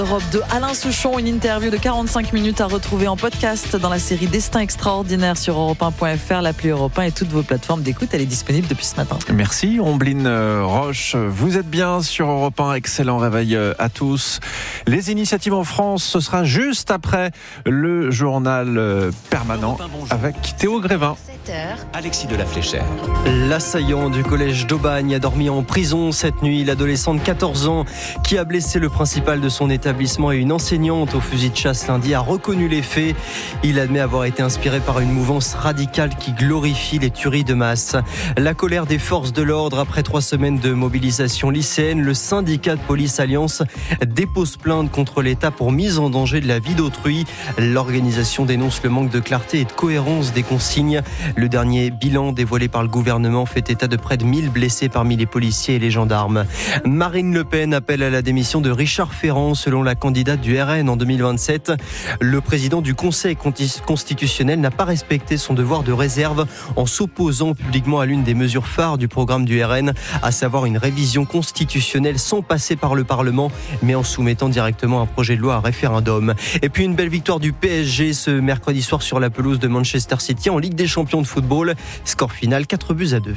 Europe de Alain Souchon, une interview de 45 minutes à retrouver en podcast dans la série Destin extraordinaire sur europe1.fr, l'appli Europe 1 et toutes vos plateformes d'écoute. Elle est disponible depuis ce matin. Merci Ombline Roche. Vous êtes bien sur Europe 1. Excellent réveil à tous. Les initiatives en France, ce sera juste après le journal permanent avec Théo Grévin. 7h, Alexis de la Fléchère. L'assaillant du collège d'Aubagne a dormi en prison cette nuit. L'adolescent de 14 ans qui a blessé le principal de son établissement et une enseignante au fusil de chasse lundi a reconnu les faits. Il admet avoir été inspiré par une mouvance radicale qui glorifie les tueries de masse. La colère des forces de l'ordre après 3 semaines de mobilisation lycéenne. Le syndicat de police Alliance dépose plainte contre l'État pour mise en danger de la vie d'autrui. L'organisation dénonce le manque de clarté et de cohérence des consignes. Le dernier bilan dévoilé par le gouvernement fait état de près de 1000 blessés parmi les policiers et les gendarmes. Marine Le Pen appelle à la démission de Richard Ferrand selon la candidate du RN en 2027. Le président du Conseil constitutionnel n'a pas respecté son devoir de réserve en s'opposant publiquement à l'une des mesures phares du programme du RN, à savoir une révision constitutionnelle sans passer par le Parlement, mais en soumettant directement un projet de loi à référendum. Et puis une belle victoire du PSG ce mercredi soir sur la pelouse de Manchester City en Ligue des Champions de football. Score final 4-2.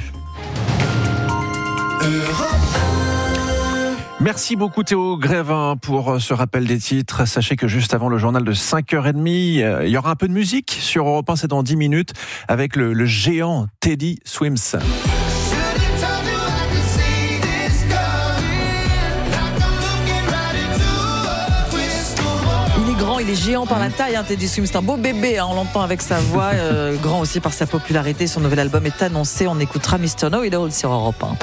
Merci beaucoup Théo Grévin pour ce rappel des titres. Sachez que juste avant le journal de 5h30, il y aura un peu de musique sur Europe 1, c'est dans 10 minutes, avec le géant Teddy Swims. Il est géant par la taille, Teddy Swims, c'est un beau bébé, on l'entend avec sa voix, grand aussi par sa popularité. Son nouvel album est annoncé, on écoutera Mr. Know-It-All sur Europe 1.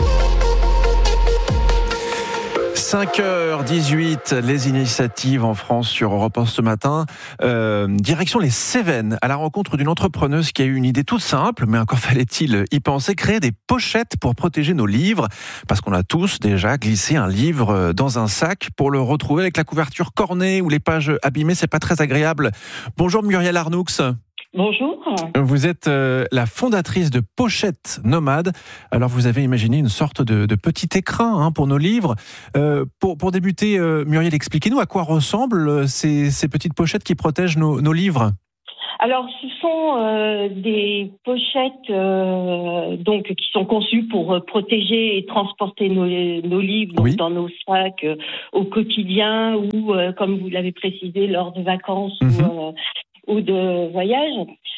5h18, les initiatives en France sur Europe 1 ce matin. Direction les Cévennes, à la rencontre d'une entrepreneuse qui a eu une idée toute simple, mais encore fallait-il y penser, créer des pochettes pour protéger nos livres, parce qu'on a tous déjà glissé un livre dans un sac pour le retrouver avec la couverture cornée ou les pages abîmées, c'est pas très agréable. Bonjour Muriel Arnoux. Bonjour. Vous êtes la fondatrice de Pochettes Nomades. Alors vous avez imaginé une sorte de petit écrin pour nos livres. Pour débuter, Muriel, expliquez-nous à quoi ressemblent ces petites pochettes qui protègent nos livres. Alors, ce sont des pochettes donc qui sont conçues pour protéger et transporter nos livres donc, dans nos sacs au quotidien ou, comme vous l'avez précisé, lors de vacances ou de voyage.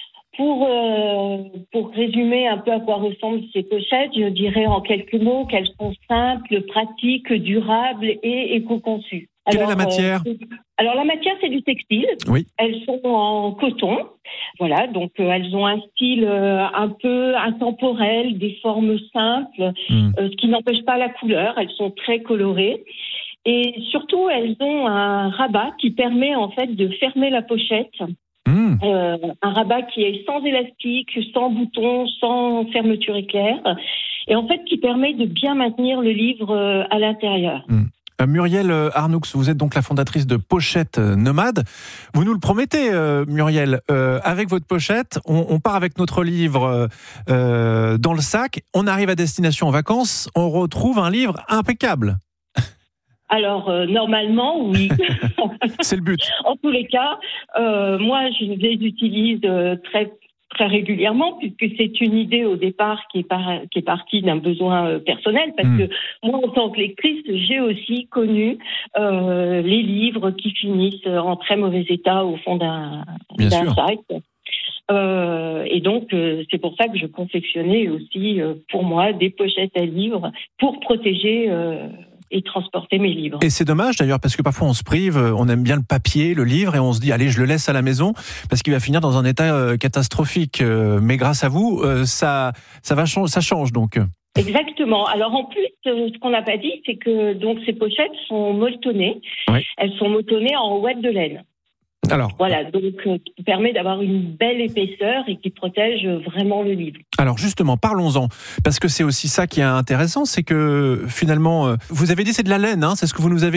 Pour résumer un peu à quoi ressemblent ces pochettes, je dirais en quelques mots qu'elles sont simples, pratiques, durables et éco-conçues. Quelle est la matière ? Alors la matière, c'est du textile. Oui. Elles sont en coton. Voilà, donc elles ont un style un peu intemporel, des formes simples, ce qui n'empêche pas la couleur. Elles sont très colorées. Et surtout, elles ont un rabat qui permet en fait de fermer la pochette. Un rabat qui est sans élastique, sans bouton, sans fermeture éclair, et en fait qui permet de bien maintenir le livre à l'intérieur. Muriel Arnoux, vous êtes donc la fondatrice de Pochettes Nomades. Vous nous le promettez, Muriel, avec votre pochette, on part avec notre livre dans le sac, on arrive à destination en vacances, on retrouve un livre impeccable. Alors, normalement, oui. C'est le but. En tous les cas, moi, je les utilise très, très régulièrement, puisque c'est une idée au départ qui est partie d'un besoin personnel, parce que moi, en tant que lectrice, j'ai aussi connu les livres qui finissent en très mauvais état au fond d'un sac. Et donc, c'est pour ça que je confectionnais aussi, pour moi, des pochettes à livres pour protéger et transporter mes livres. Et c'est dommage d'ailleurs parce que parfois on se prive, on aime bien le papier, le livre et on se dit allez je le laisse à la maison parce qu'il va finir dans un état catastrophique. Mais grâce à vous, ça change donc. Exactement. Alors en plus, ce qu'on n'a pas dit, c'est que donc ces pochettes sont molletonnées. Oui. Elles sont molletonnées en ouate de laine. Alors, voilà, donc qui permet d'avoir une belle épaisseur et qui protège vraiment le livre. Alors justement, parlons-en, parce que c'est aussi ça qui est intéressant, c'est que finalement, vous avez dit c'est de la laine, c'est ce que vous nous avez dit.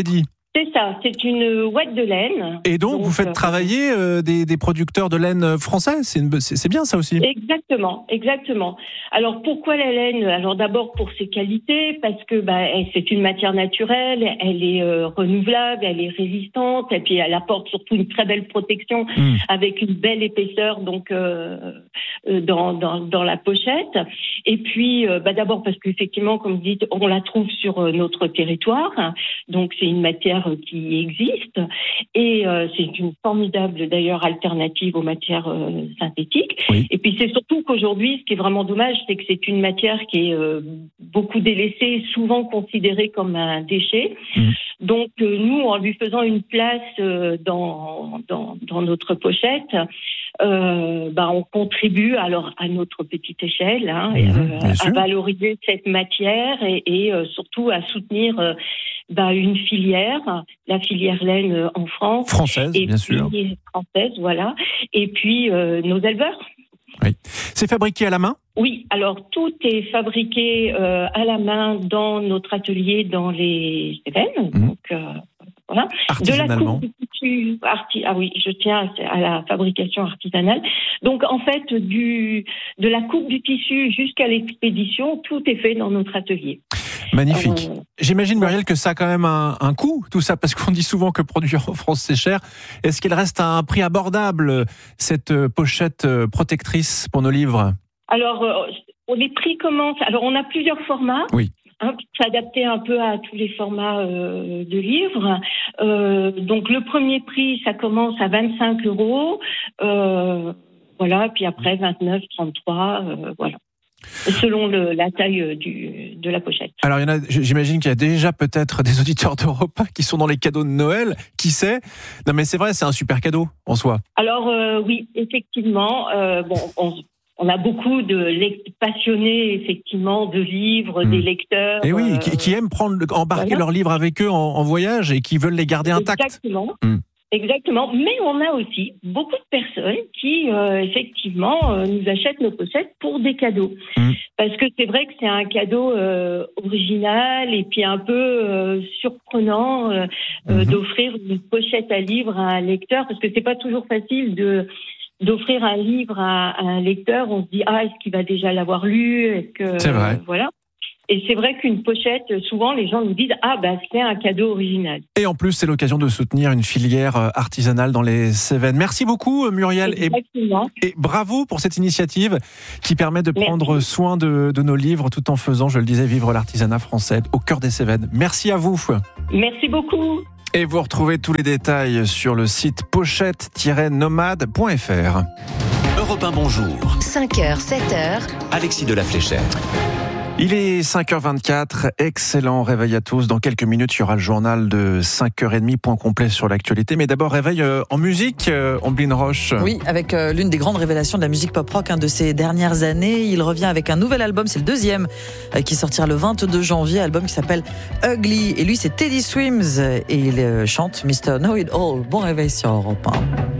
C'est ça, c'est une ouate de laine. Et donc vous faites travailler des producteurs de laine français, c'est bien ça aussi. Exactement. Alors pourquoi la laine ? Alors d'abord pour ses qualités, parce que c'est une matière naturelle, elle est renouvelable, elle est résistante, et puis elle apporte surtout une très belle protection avec une belle épaisseur donc dans la pochette. Et puis d'abord parce qu'effectivement, comme vous dites, on la trouve sur notre territoire, donc c'est une matière qui existe et c'est une formidable d'ailleurs alternative aux matières synthétiques. Oui. Et puis c'est surtout qu'aujourd'hui, ce qui est vraiment dommage, c'est que c'est une matière qui est beaucoup délaissée, souvent considérée comme un déchet. Donc nous, en lui faisant une place dans notre pochette, on contribue alors à notre petite échelle à valoriser cette matière et surtout à soutenir une filière, la filière laine en France. Française, bien sûr. Française, voilà. Et puis nos éleveurs. Oui. C'est fabriqué à la main ? Oui, alors tout est fabriqué à la main dans notre atelier dans les Cévennes. Donc voilà. Artisanalement. De la coupe du tissu, je tiens à la fabrication artisanale. Donc en fait, de la coupe du tissu jusqu'à l'expédition, tout est fait dans notre atelier. Magnifique. J'imagine, Muriel, que ça a quand même un coût, tout ça, parce qu'on dit souvent que produire en France, c'est cher. Est-ce qu'il reste à un prix abordable, cette pochette protectrice pour nos livres ? Alors, les prix commencent... Alors, on a plusieurs formats. Oui. Pour s'adapter un peu à tous les formats de livres. Donc, le premier prix, ça commence à 25 €. Voilà, puis après, 29, 33, voilà. Selon la taille de la pochette. Alors, j'imagine qu'il y a déjà peut-être des auditeurs d'Europe 1 qui sont dans les cadeaux de Noël. Qui sait ? Non, mais c'est vrai, c'est un super cadeau en soi. Alors, oui, effectivement. On a beaucoup de passionnés, effectivement, de livres, des lecteurs. Et oui, qui aiment embarquer leurs livres avec eux en voyage et qui veulent les garder intacts. Exactement. Exactement, mais on a aussi beaucoup de personnes qui, effectivement, nous achètent nos pochettes pour des cadeaux. Parce que c'est vrai que c'est un cadeau original et puis un peu surprenant d'offrir une pochette à livre à un lecteur, parce que c'est pas toujours facile d'offrir un livre à un lecteur. On se dit, est-ce qu'il va déjà l'avoir lu ? C'est vrai. Voilà. Et c'est vrai qu'une pochette, souvent, les gens nous disent « c'est un cadeau original ». Et en plus, c'est l'occasion de soutenir une filière artisanale dans les Cévennes. Merci beaucoup, Muriel. Et bravo pour cette initiative qui permet de prendre soin de nos livres tout en faisant, je le disais, vivre l'artisanat français au cœur des Cévennes. Merci à vous. Merci beaucoup. Et vous retrouvez tous les détails sur le site pochette-nomade.fr. Europe 1, bonjour. 5h, 7h. Alexis de la Fléchère. Il est 5h24, excellent réveil à tous. Dans quelques minutes, il y aura le journal de 5h30, point complet sur l'actualité. Mais d'abord, réveil en musique, Omblin Roche. Oui, avec l'une des grandes révélations de la musique pop-rock de ces dernières années. Il revient avec un nouvel album, c'est le deuxième, qui sortira le 22 janvier, album qui s'appelle Ugly. Et lui, c'est Teddy Swims et il chante Mr. Know It All. Bon réveil sur Europe 1.